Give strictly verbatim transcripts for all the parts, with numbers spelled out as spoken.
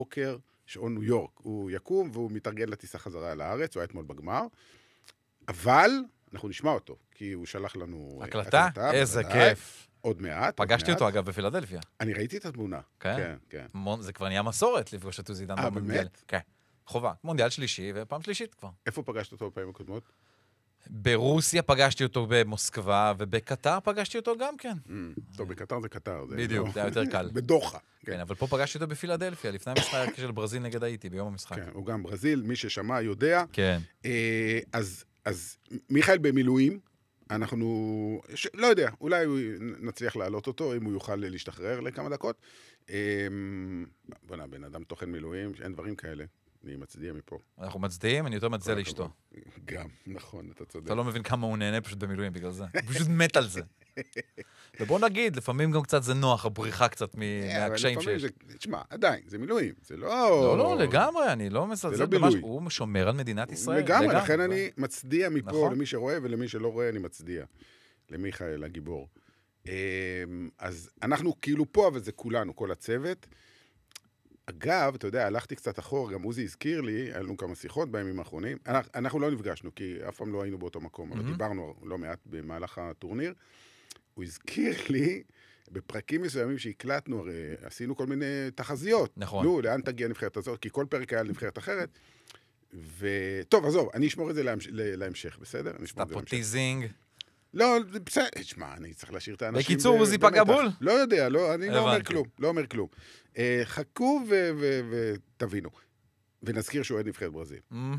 בוקר, שעון ניו יורק. הוא יקום והוא מתארגן לטיסה חזרה לארץ, הוא היה אתמול בגמר. אבל אנחנו נשמע אותו, כי הוא שלח לנו הקלטה. איזה כיף. עוד מעט. פגשתי אותו, אגב, בפילדלפיה. אני ראיתי את התמונה. כן? כן. זה כבר נהיה מסורת לפגוש את עוזי דן במונדיאל. אה, באמת? כן. חובה. מונדיאל שלישי, ופעם שלישית כבר. איפה פגשת אותו בפעמים הקודמות? ברוסיה פגשתי אותו במוסקבה, ובקטר פגשתי אותו גם כן. טוב, בקטר זה קטר. בדיוק, זה היה יותר קל. בדוחה. כן, אבל פה פגשתי אותו בפילדלפיה, לפני המשחק של ברזיל נגד האיטי, ביום המשחק. כן, הוא גם ברזיל, מי ששמע יודע. כן. אז, אז מיכאל במילואים, אנחנו, ש... לא יודע, אולי נצליח להעלות אותו, אם הוא יוכל להשתחרר לכמה דקות. בוא'נה, בן אדם תוכן מילואים, אין דברים כאלה. אני מצדיע מפה. אנחנו מצדיעים, אני יותר מצדיע לאשתו. גם, נכון, אתה צודק. אתה לא מבין כמה הוא נהנה פשוט במילואים בגלל זה. הוא פשוט מת על זה. ובוא נגיד, לפעמים גם קצת זה נוח, הבריחה קצת מהקשיים שיש. תשמע, עדיין, זה מילואים, זה לא... לא, לא, לגמרי, אני לא מזלזל במשהו. הוא שומר על מדינת ישראל. לגמרי, לכן אני מצדיע מפה למי שרואה ולמי שלא רואה, אני מצדיע. למיכאל, הגיבור. אז אנחנו כאילו פה, אבל זה כולנו, כל הצוות. אגב, אתה יודע, הלכתי קצת אחורה, גם עוזי הזכיר לי, היה לנו כמה שיחות בימים האחרונים, אנחנו, אנחנו לא נפגשנו, כי אף פעם לא היינו באותו מקום, אבל דיברנו לא מעט במהלך הטורניר. הוא הזכיר לי, בפרקים מסוימים שהקלטנו, הרי עשינו כל מיני תחזיות. נכון. נו, לאן תגיע נבחרת הזאת? כי כל פרק היה נבחרת אחרת. וטוב, עזוב, אני אשמור את זה להמש... להמשך, בסדר? סטאפוטיזינג. לא, בסדר, תשמע, אני צריך להשאיר את האנשים... בקיצור, עוזי פגע בול? לא יודע, לא, אני לא אומר כלום, לא אומר כלום. חכו ותבינו. ונזכיר שהוא עד נבחרת ברזיל.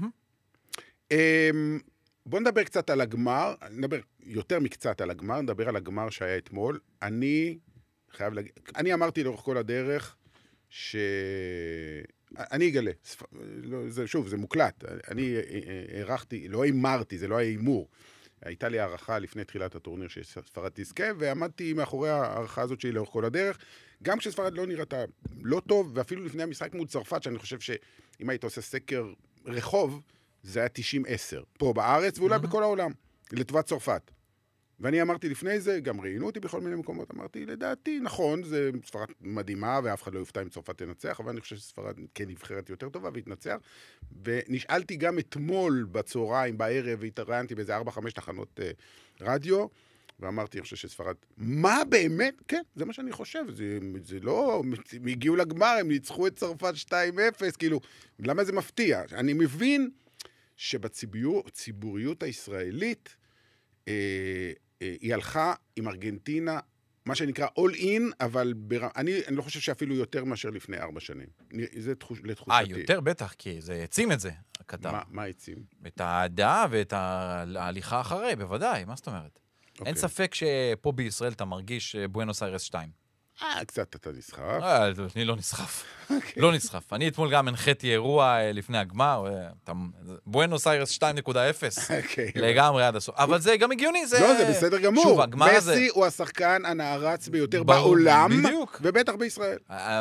בואו נדבר קצת על הגמר, נדבר יותר מקצת על הגמר, נדבר על הגמר שהיה אתמול. אני חייב להגיד, אני אמרתי לאורך כל הדרך ש... אני אגלה, שוב, זה מוקלט. אני הערכתי, לא אמרתי, זה לא היה אימור. הייתה לי הערכה לפני תחילת הטורניר שספרד תזכה, ועמדתי מאחורי הערכה הזאת שלי לאורך כל הדרך, גם כשספרד לא נראתה לא טוב, ואפילו לפני המשחק מול צרפת, שאני חושב שאם היית עושה סקר רחוב, זה היה תשעים עשר, פה בארץ ואולי בכל העולם, לטובת צרפת. ואני אמרתי לפני זה, גם ראינו אותי בכל מיני מקומות, אמרתי, לדעתי, נכון, זה ספרד מדהימה, ואף אחד לא יופתע אם צרפת תנצח, אבל אני חושב שספרד כן נבחרת יותר טובה, והתנצח. ונשאלתי גם אתמול בצהריים, בערב, והתראיינתי באיזה ארבע חמש תחנות אה, רדיו, ואמרתי, אני חושב שספרד, מה באמת? כן, זה מה שאני חושב, זה, זה לא, הם הגיעו לגמר, הם ניצחו את צרפת שתיים אפס, כאילו, למה זה מפתיע? אני מבין שבציבוריות הישראלית, אה, היא הלכה עם ארגנטינה, מה שנקרא all in, אבל בר... אני, אני לא חושב שאפילו יותר מאשר לפני ארבע שנים. זה תחוש... לתחושתי. אה, יותר בטח, כי זה יצים את זה, הקטר. מה, מה יצים? את העדה ואת ההליכה אחרי, בוודאי, מה זאת אומרת? Okay. אין ספק שפה בישראל אתה מרגיש בואנוס איירס שתיים. אה, קצת אתה נסחף. אה, אני לא נסחף. לא נסחף. אני אתמול גם הנחיתי אירוע לפני הגמר, בואנוס איירס שתיים נקודה אפס, לגמרי עד הסוף. אבל זה גם הגיוני, זה... לא, זה בסדר גמור. מסי הוא השחקן הנערץ ביותר בעולם, ובטח בישראל.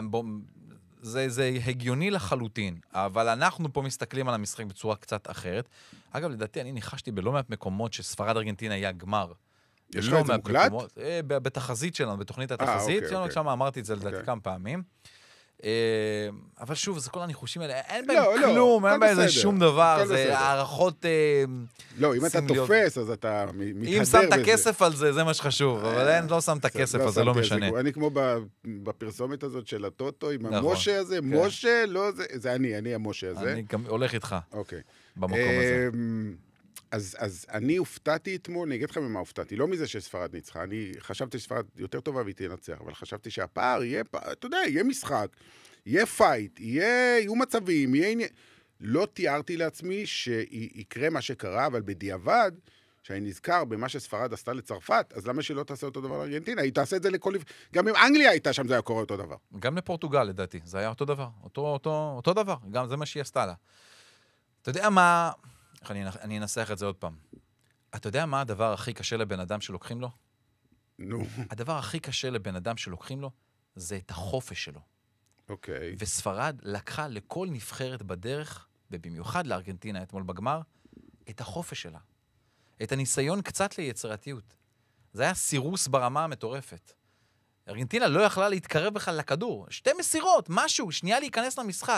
זה הגיוני לחלוטין, אבל אנחנו פה מסתכלים על המשחק בצורה קצת אחרת. אגב, לדעתי, אני ניחשתי בלא מעט מקומות שספרד ארגנטינה היה גמר. יש לך את זה מוקלט? בתחזית שלנו, בתוכנית התחזית שלנו, שם אמרתי את זה לדעתי כמה פעמים. אבל שוב, זה כל הניחושים האלה, אין בהם כלום, אין בהם שום דבר, זה הערכות... לא, אם אתה תופס, אז אתה מתהדר בזה. אם שמת כסף על זה, זה מה שחשוב, אבל אין, לא שמת כסף, אז זה לא משנה. אני כמו בפרסומת הזאת של הטוטו, עם המושה הזה, מושה, לא, זה אני, אני המושה הזה. אני גם הולך איתך במקום הזה. אז, אז אני הופתעתי אתמול, אני אגיד לך ממה הופתעתי, לא מזה שספרד ניצחה, אני חשבתי שספרד יותר טובה והיא תנצח, אבל חשבתי שהפער יהיה, אתה יודע, יהיה משחק, יהיה פייט, יהיה, יהיו מצבים, יהיה עניין... לא תיארתי לעצמי שיקרה מה שקרה, אבל בדיעבד, שאני נזכר במה שספרד עשתה לצרפת, אז למה שלא תעשה אותו דבר לארגנטינה? היא תעשה את זה לכל... גם אם אנגליה הייתה שם, זה היה קורה אותו דבר. גם לפורטוגל, לדעתי, זה היה אותו דבר, אותו, אותו, אותו דבר, גם זה מה שהיא עשתה לה. אתה יודע מה... אני, אני אנסח את זה עוד פעם. אתה יודע מה הדבר הכי קשה לבן אדם שלוקחים לו? נו. הדבר הכי קשה לבן אדם שלוקחים לו, זה את החופש שלו. אוקיי. וספרד לקחה לכל נבחרת בדרך, ובמיוחד לארגנטינה אתמול בגמר, את החופש שלה. את הניסיון קצת ליצירתיות. זה היה סירוס ברמה המטורפת. ארגנטינה לא יכלה להתקרב בכלל לכדור. שתי מסירות, משהו, שנייה להיכנס למשחק.